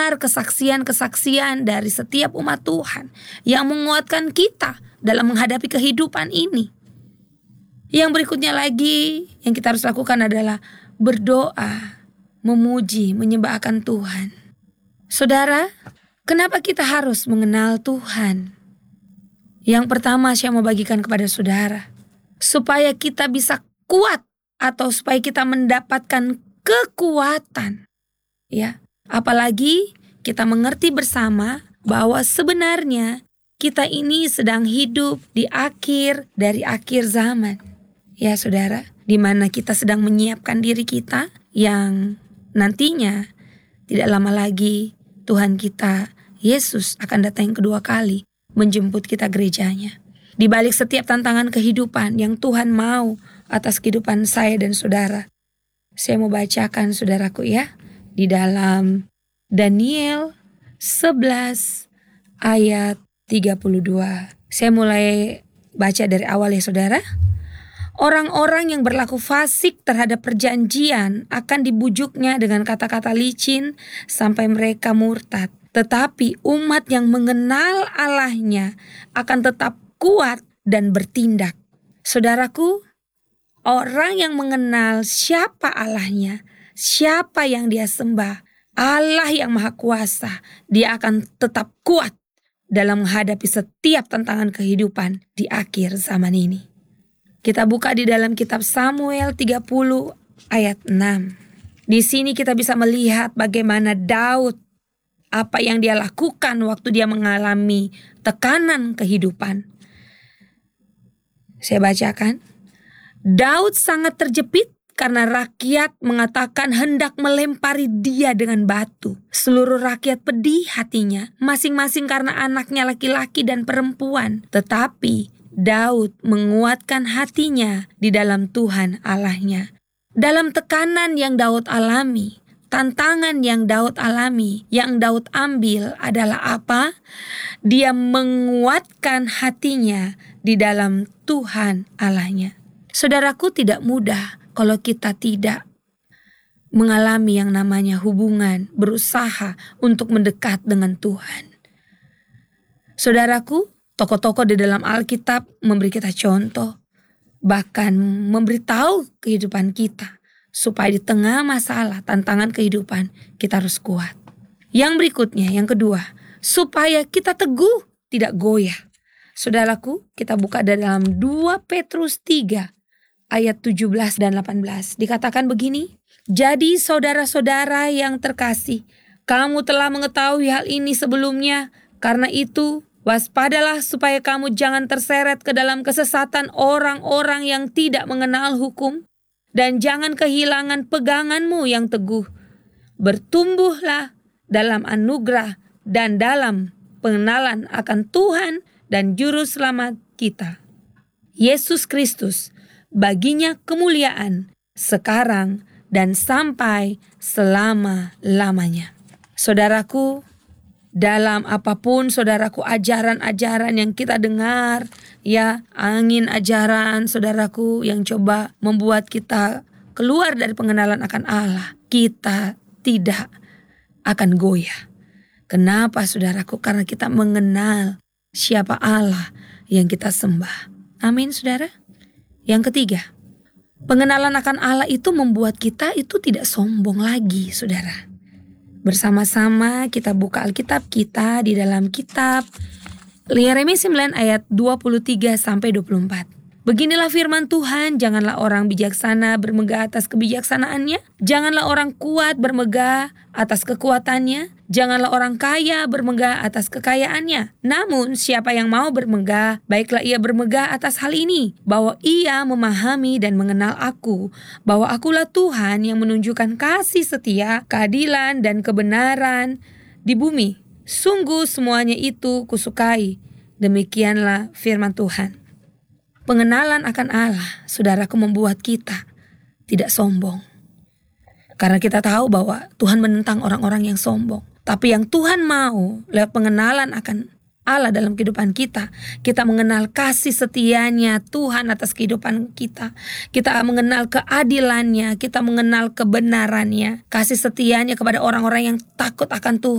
mendengar kesaksian-kesaksian dari setiap umat Tuhan yang menguatkan kita dalam menghadapi kehidupan ini. Yang berikutnya lagi yang kita harus lakukan adalah berdoa, memuji, menyembahkan Tuhan. Saudara, kenapa kita harus mengenal Tuhan? Yang pertama saya mau bagikan kepada saudara, supaya kita bisa kuat atau supaya kita mendapatkan kekuatan. Ya, apalagi kita mengerti bersama bahwa sebenarnya kita ini sedang hidup di akhir dari akhir zaman. Ya saudara, di mana kita sedang menyiapkan diri kita yang nantinya tidak lama lagi Tuhan kita Yesus akan datang yang kedua kali menjemput kita gerejanya. Di balik setiap tantangan kehidupan yang Tuhan mau atas kehidupan saya dan saudara, saya mau bacakan saudaraku ya, di dalam Daniel 11 ayat 32. Saya mulai baca dari awal ya saudara. Orang-orang yang berlaku fasik terhadap perjanjian akan dibujuknya dengan kata-kata licin sampai mereka murtad. Tetapi umat yang mengenal Allahnya akan tetap kuat dan bertindak. Saudaraku, orang yang mengenal siapa Allahnya, siapa yang dia sembah, Allah yang Maha Kuasa, dia akan tetap kuat dalam menghadapi setiap tantangan kehidupan di akhir zaman ini. Kita buka di dalam kitab Samuel 30 ayat 6. Di sini kita bisa melihat bagaimana Daud, apa yang dia lakukan waktu dia mengalami tekanan kehidupan. Saya bacakan. Daud sangat terjepit karena rakyat mengatakan hendak melempari dia dengan batu. Seluruh rakyat pedih hatinya, masing-masing karena anaknya laki-laki dan perempuan. Tetapi Daud menguatkan hatinya di dalam Tuhan Allahnya. Dalam tekanan yang Daud alami, tantangan yang Daud alami, yang Daud ambil adalah apa? Dia menguatkan hatinya di dalam Tuhan Allahnya. Saudaraku, tidak mudah kalau kita tidak mengalami yang namanya hubungan, berusaha untuk mendekat dengan Tuhan. Saudaraku, tokoh-tokoh di dalam Alkitab memberi kita contoh, bahkan memberitahu kehidupan kita. Supaya di tengah masalah, tantangan kehidupan, kita harus kuat. Yang berikutnya, yang kedua, supaya kita teguh, tidak goyah. Saudaraku, kita buka dalam 2 Petrus 3 ayat 17 dan 18. Dikatakan begini, jadi saudara-saudara yang terkasih, kamu telah mengetahui hal ini sebelumnya. Karena itu, waspadalah supaya kamu jangan terseret ke dalam kesesatan orang-orang yang tidak mengenal hukum. Dan jangan kehilangan peganganmu yang teguh. Bertumbuhlah dalam anugerah dan dalam pengenalan akan Tuhan dan Juru Selamat kita, Yesus Kristus. Baginya kemuliaan sekarang dan sampai selama-lamanya. Saudaraku, dalam apapun saudaraku ajaran-ajaran yang kita dengar, ya angin ajaran saudaraku yang coba membuat kita keluar dari pengenalan akan Allah, kita tidak akan goyah. Kenapa saudaraku? Karena kita mengenal siapa Allah yang kita sembah. Amin saudara. Yang ketiga, pengenalan akan Allah itu membuat kita itu tidak sombong lagi saudara. Bersama-sama kita buka Alkitab kita di dalam kitab Yeremia 9 ayat 23 sampai 24. Beginilah firman Tuhan, janganlah orang bijaksana bermegah atas kebijaksanaannya, janganlah orang kuat bermegah atas kekuatannya, janganlah orang kaya bermegah atas kekayaannya. Namun siapa yang mau bermegah, baiklah ia bermegah atas hal ini, bahwa ia memahami dan mengenal aku, bahwa akulah Tuhan yang menunjukkan kasih setia, keadilan dan kebenaran di bumi. Sungguh semuanya itu kusukai. Demikianlah firman Tuhan. Pengenalan akan Allah, saudaraku, membuat kita tidak sombong. Karena kita tahu bahwa Tuhan menentang orang-orang yang sombong. Tapi yang Tuhan mau lewat pengenalan akan Allah dalam kehidupan kita. Kita mengenal kasih setianya Tuhan atas kehidupan kita. Kita mengenal keadilannya, kita mengenal kebenarannya. Kasih setianya kepada orang-orang yang takut akan Tuhan.